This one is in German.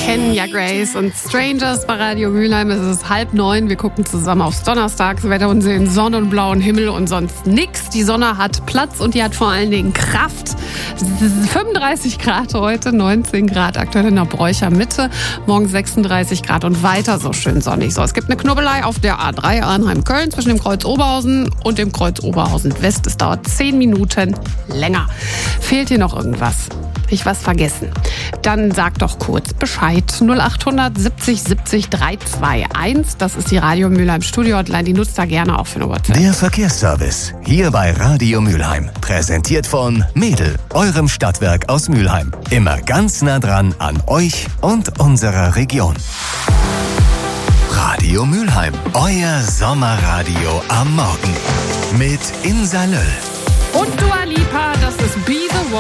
Kenya Grace und Strangers bei Radio Mülheim. Es ist 8:30. Wir gucken zusammen aufs Donnerstagswetter und sehen Sonne und blauen Himmel und sonst nix. Die Sonne hat Platz und die hat vor allen Dingen Kraft. 35 Grad heute, 19 Grad aktuell in der Bräucher Mitte. Morgen 36 Grad und weiter so schön sonnig. So, es gibt eine Knubbelei auf der A3 Arnheim-Köln zwischen dem Kreuz Oberhausen und dem Kreuz Oberhausen West. Es dauert 10 Minuten länger. Fehlt hier noch irgendwas? Hab ich was vergessen? Dann sag doch kurz Bescheid. 0800 70 70 321. Das ist die Radio Mülheim Studio Hotline. Die nutzt da gerne auch für eine WhatsApp. Der Verkehrsservice hier bei Radio Mülheim. Präsentiert von Mädel, eurem Stadtwerk aus Mülheim. Immer ganz nah dran an euch und unserer Region. Radio Mülheim, euer Sommerradio am Morgen. Mit Insa Löll. Und Dua Lipa, das ist Be The One.